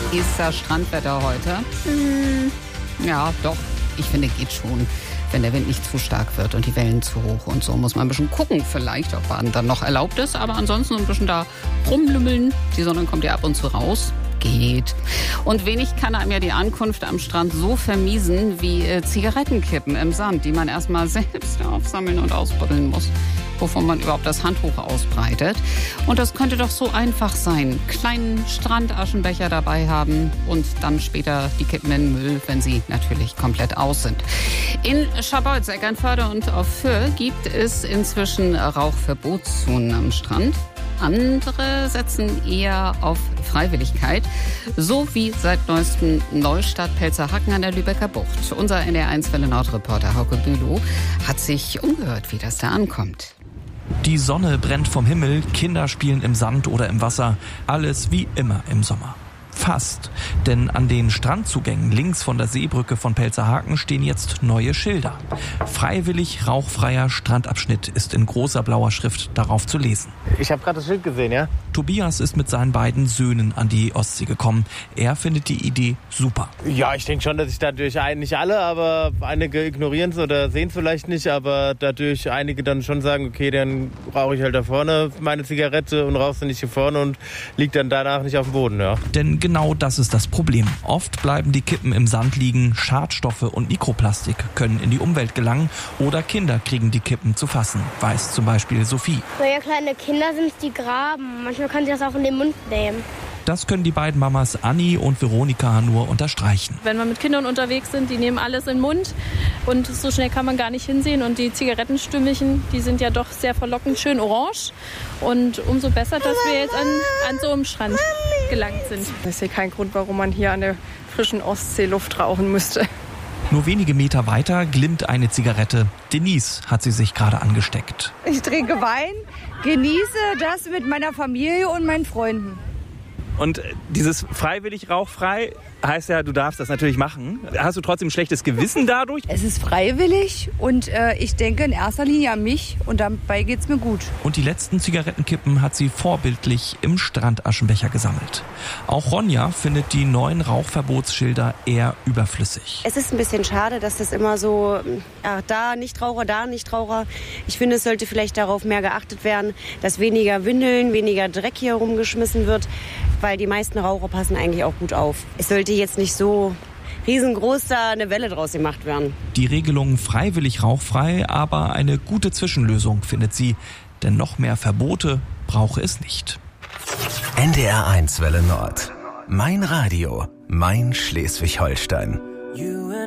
Ist das Strandwetter heute? Ja, doch. Ich finde, geht schon. Wenn der Wind nicht zu stark wird und die Wellen zu hoch und so, muss man ein bisschen gucken vielleicht, ob Baden dann noch erlaubt ist. Aber ansonsten ein bisschen da rumlümmeln. Die Sonne kommt ja ab und zu raus. Geht. Und wenig kann einem ja die Ankunft am Strand so vermiesen wie Zigarettenkippen im Sand, die man erstmal selbst aufsammeln und ausbuddeln muss, bevor man überhaupt das Handtuch ausbreitet. Und das könnte doch so einfach sein. Kleinen Strandaschenbecher dabei haben und dann später die Kippen in den Müll, wenn sie natürlich komplett aus sind. In Scharbeutz, Eckernförde und auf Föhr gibt es inzwischen Rauchverbotszonen am Strand. Andere setzen eher auf Freiwilligkeit, so wie seit neuestem Neustadt Pelzerhaken an der Lübecker Bucht. Unser NDR1 Welle Nord-Reporter Hauke Bülow hat sich umgehört, wie das da ankommt. Die Sonne brennt vom Himmel, Kinder spielen im Sand oder im Wasser, alles wie immer im Sommer. Fast, denn an den Strandzugängen links von der Seebrücke von Pelzerhaken stehen jetzt neue Schilder. Freiwillig rauchfreier Strandabschnitt ist in großer blauer Schrift darauf zu lesen. Ich habe gerade das Schild gesehen, ja? Tobias ist mit seinen beiden Söhnen an die Ostsee gekommen. Er findet die Idee super. Ja, ich denke schon, dass ich dadurch nicht alle, aber einige ignorieren es oder sehen es vielleicht nicht, aber dadurch einige dann schon sagen, okay, dann rauche ich halt da vorne meine Zigarette und rauche sie nicht hier vorne und liegt dann danach nicht auf dem Boden, ja. Denn genau das ist das Problem. Oft bleiben die Kippen im Sand liegen, Schadstoffe und Mikroplastik können in die Umwelt gelangen oder Kinder kriegen die Kippen zu fassen, weiß zum Beispiel Sophie. Weil ja kleine Kinder sind, die graben. Manchmal kann sie das auch in den Mund nehmen. Das können die beiden Mamas Anni und Veronika nur unterstreichen. Wenn wir mit Kindern unterwegs sind, die nehmen alles in den Mund und so schnell kann man gar nicht hinsehen. Und die Zigarettenstümmelchen, die sind ja doch sehr verlockend, schön orange. Und umso besser, dass wir jetzt an so einem Strand gelangt sind. Ich sehe keinen Grund, warum man hier an der frischen Ostsee Luft rauchen müsste. Nur wenige Meter weiter glimmt eine Zigarette. Denise hat sie sich gerade angesteckt. Ich trinke Wein, genieße das mit meiner Familie und meinen Freunden. Und dieses freiwillig rauchfrei heißt ja, du darfst das natürlich machen. Hast du trotzdem ein schlechtes Gewissen dadurch? Es ist freiwillig und ich denke in erster Linie an mich und dabei geht's mir gut. Und die letzten Zigarettenkippen hat sie vorbildlich im Strandaschenbecher gesammelt. Auch Ronja findet die neuen Rauchverbotsschilder eher überflüssig. Es ist ein bisschen schade, dass das immer so, da Nichtraucher, da Nichtraucher. Ich finde, es sollte vielleicht darauf mehr geachtet werden, dass weniger Windeln, weniger Dreck hier rumgeschmissen wird, weil die meisten Raucher passen eigentlich auch gut auf. Es sollte jetzt nicht so riesengroß da eine Welle draus gemacht werden. Die Regelung freiwillig rauchfrei, aber eine gute Zwischenlösung, findet sie. Denn noch mehr Verbote brauche es nicht. NDR1 Welle Nord. Mein Radio, mein Schleswig-Holstein.